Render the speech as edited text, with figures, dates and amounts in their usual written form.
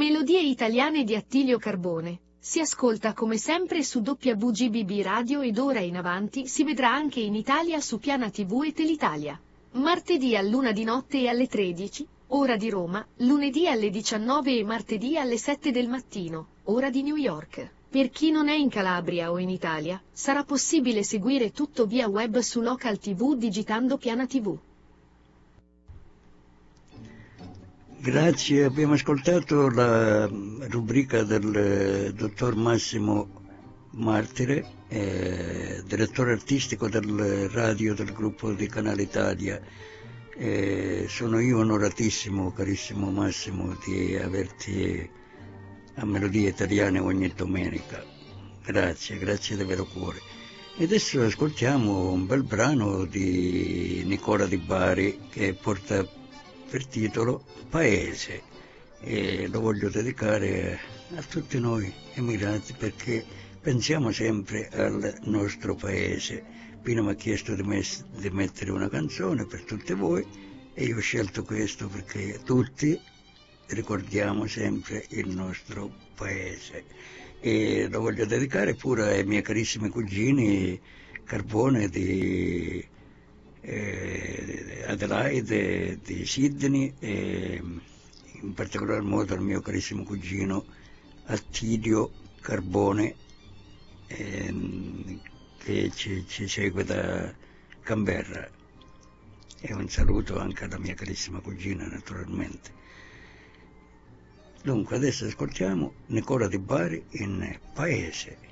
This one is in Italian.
Melodie italiane di Attilio Carbone. Si ascolta come sempre su WGBB Radio ed ora in avanti si vedrà anche in Italia su Piana TV e Telitalia. Martedì all'1 di notte e alle 13, ora di Roma, lunedì alle 19 e martedì alle 7 del mattino, ora di New York. Per chi non è in Calabria o in Italia, sarà possibile seguire tutto via web su Local TV digitando Piana TV. Grazie, abbiamo ascoltato la rubrica del dottor Massimo Martire, direttore artistico del radio del gruppo di Canale Italia. Sono io onoratissimo, carissimo Massimo, di averti a Melodie Italiane ogni domenica. Grazie, grazie di vero cuore. E adesso ascoltiamo un bel brano di Nicola Di Bari che porta per titolo Paese, e lo voglio dedicare a tutti noi emigrati perché pensiamo sempre al nostro paese. Pino mi ha chiesto di mettere una canzone per tutti voi e io ho scelto questo perché tutti ricordiamo sempre il nostro paese, e lo voglio dedicare pure ai miei carissimi cugini Carbone di Adelaide, di Sydney, e in particolar modo al mio carissimo cugino Attilio Carbone, che ci segue da Canberra, e un saluto anche alla mia carissima cugina naturalmente. Dunque adesso ascoltiamo Nicola Di Bari in Paese.